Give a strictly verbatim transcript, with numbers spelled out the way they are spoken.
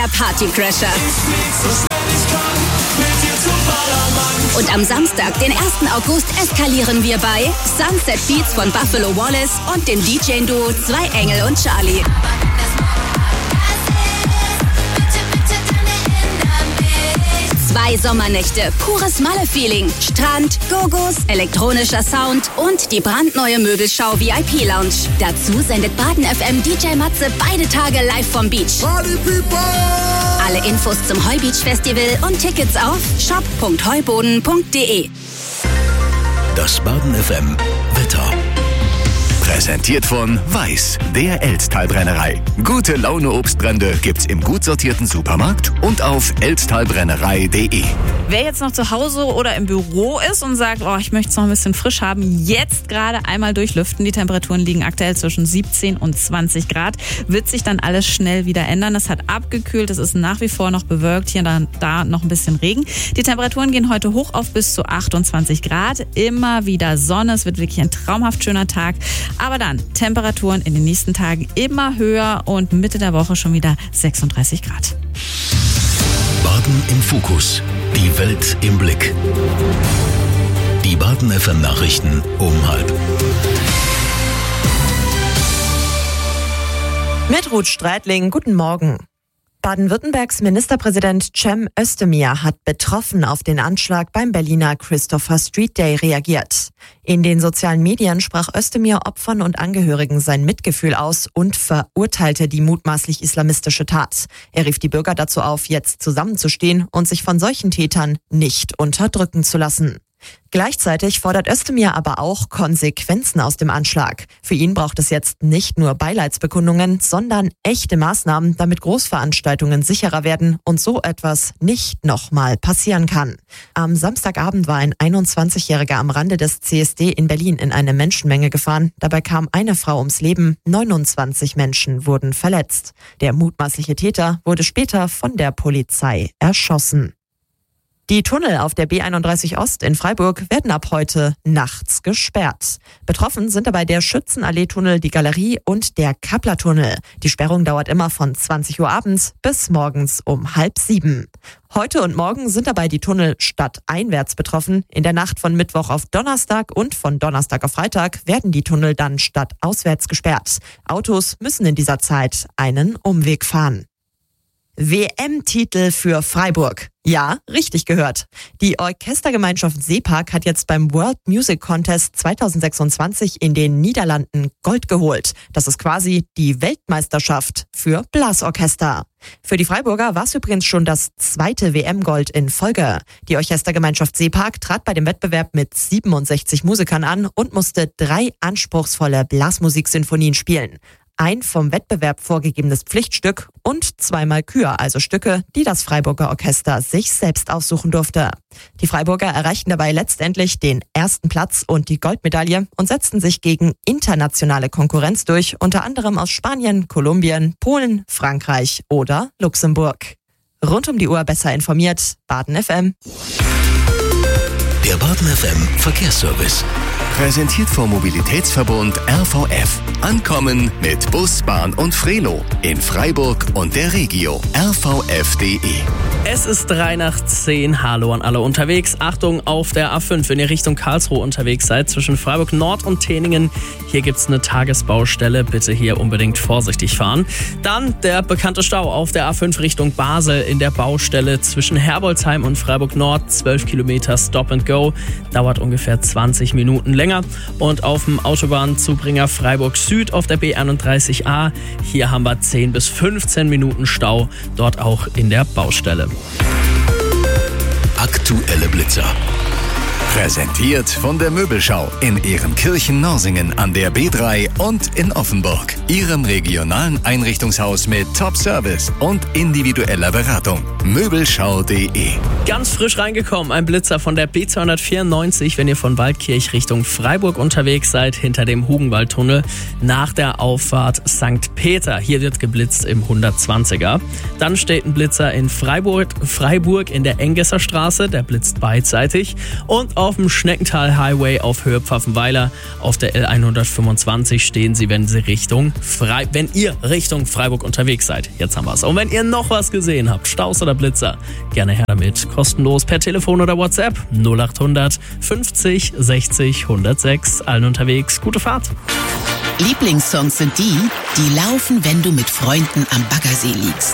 der Partycrasher. Und am Samstag, den ersten August, eskalieren wir bei Sunset Beats von Buffalo Wallace und dem D J-Duo Zwei Engel und Charlie. Zwei Sommernächte, pures Malle-Feeling, Strand, Gogos, elektronischer Sound und die brandneue Möbelschau V I P-Lounge. Dazu sendet Baden F M D J Matze beide Tage live vom Beach. Party People! Alle Infos zum Heubeach Festival und Tickets auf shop punkt heuboden punkt de. Das Baden F M Wetter. Präsentiert von Weiß, der Elztal-Brennerei. Gute Laune Obstbrände gibt's im gut sortierten Supermarkt und auf elztalbrennerei punkt de. Wer jetzt noch zu Hause oder im Büro ist und sagt, oh, ich möchte es noch ein bisschen frisch haben, jetzt gerade einmal durchlüften. Die Temperaturen liegen aktuell zwischen siebzehn und zwanzig Grad. Wird sich dann alles schnell wieder ändern. Es hat abgekühlt, es ist nach wie vor noch bewölkt, hier und da noch ein bisschen Regen. Die Temperaturen gehen heute hoch auf bis zu achtundzwanzig Grad. Immer wieder Sonne, es wird wirklich ein traumhaft schöner Tag. Aber dann Temperaturen in den nächsten Tagen immer höher und Mitte der Woche schon wieder sechsunddreißig Grad. Baden im Fokus. Die Welt im Blick. Die Baden F M Nachrichten um halb. Mit Ruth Streitling, guten Morgen. Baden-Württembergs Ministerpräsident Cem Özdemir hat betroffen auf den Anschlag beim Berliner Christopher Street Day reagiert. In den sozialen Medien sprach Özdemir Opfern und Angehörigen sein Mitgefühl aus und verurteilte die mutmaßlich islamistische Tat. Er rief die Bürger dazu auf, jetzt zusammenzustehen und sich von solchen Tätern nicht unterdrücken zu lassen. Gleichzeitig fordert Özdemir aber auch Konsequenzen aus dem Anschlag. Für ihn braucht es jetzt nicht nur Beileidsbekundungen, sondern echte Maßnahmen, damit Großveranstaltungen sicherer werden und so etwas nicht nochmal passieren kann. Am Samstagabend war ein einundzwanzigjähriger am Rande des C S D in Berlin in eine Menschenmenge gefahren. Dabei kam eine Frau ums Leben, neunundzwanzig Menschen wurden verletzt. Der mutmaßliche Täter wurde später von der Polizei erschossen. Die Tunnel auf der B einunddreißig Ost in Freiburg werden ab heute nachts gesperrt. Betroffen sind dabei der Schützenallee-Tunnel, die Galerie und der Kappler-Tunnel. Die Sperrung dauert immer von zwanzig Uhr abends bis morgens um halb sieben. Heute und morgen sind dabei die Tunnel stadteinwärts betroffen. In der Nacht von Mittwoch auf Donnerstag und von Donnerstag auf Freitag werden die Tunnel dann stadtauswärts gesperrt. Autos müssen in dieser Zeit einen Umweg fahren. W M-Titel für Freiburg. Ja, richtig gehört. Die Orchestergemeinschaft Seepark hat jetzt beim World Music Contest zweitausendsechsundzwanzig in den Niederlanden Gold geholt. Das ist quasi die Weltmeisterschaft für Blasorchester. Für die Freiburger war es übrigens schon das zweite W M-Gold in Folge. Die Orchestergemeinschaft Seepark trat bei dem Wettbewerb mit siebenundsechzig Musikern an und musste drei anspruchsvolle Blasmusiksinfonien spielen. Ein vom Wettbewerb vorgegebenes Pflichtstück und zweimal Kür, also Stücke, die das Freiburger Orchester sich selbst aussuchen durfte. Die Freiburger erreichten dabei letztendlich den ersten Platz und die Goldmedaille und setzten sich gegen internationale Konkurrenz durch, unter anderem aus Spanien, Kolumbien, Polen, Frankreich oder Luxemburg. Rund um die Uhr besser informiert, Baden F M. Der Baden F M Verkehrsservice. Präsentiert vom Mobilitätsverbund R V F. Ankommen mit Bus, Bahn und Frelo. In Freiburg und der Regio. R V F punkt de. Es ist drei nach zehn. Hallo an alle unterwegs. Achtung auf der A fünf, wenn ihr Richtung Karlsruhe unterwegs seid, zwischen Freiburg Nord und Teningen. Hier gibt's eine Tagesbaustelle. Bitte hier unbedingt vorsichtig fahren. Dann der bekannte Stau auf der A fünf Richtung Basel in der Baustelle zwischen Herbolzheim und Freiburg Nord. zwölf Kilometer Stop and Go. Dauert ungefähr zwanzig Minuten länger. Und auf dem Autobahnzubringer Freiburg Süd auf der B einunddreißig A. Hier haben wir zehn bis fünfzehn Minuten Stau. Dort auch in der Baustelle. Aktuelle Blitzer. Präsentiert von der Möbelschau in Ehrenkirchen-Norsingen an der B drei und in Offenburg. Ihrem regionalen Einrichtungshaus mit Top-Service und individueller Beratung. Möbelschau punkt de. Ganz frisch reingekommen, ein Blitzer von der B zweihundertvierundneunzig, wenn ihr von Waldkirch Richtung Freiburg unterwegs seid, hinter dem Hugenwaldtunnel, nach der Auffahrt Sankt Peter. Hier wird geblitzt im hundertzwanziger. Dann steht ein Blitzer in Freiburg, Freiburg in der Engesser Straße, der blitzt beidseitig. Und auf auf dem Schneckental Highway auf Höhe Pfaffenweiler. Auf der L hundertfünfundzwanzig stehen Sie, wenn Sie Richtung Frei- wenn ihr Richtung Freiburg unterwegs seid. Jetzt haben wir's. Und wenn ihr noch was gesehen habt, Staus oder Blitzer, gerne her damit. Kostenlos per Telefon oder WhatsApp null achthundert fünfzig sechzig hundertsechs. Allen unterwegs. Gute Fahrt. Lieblingssongs sind die, die laufen, wenn du mit Freunden am Baggersee liegst.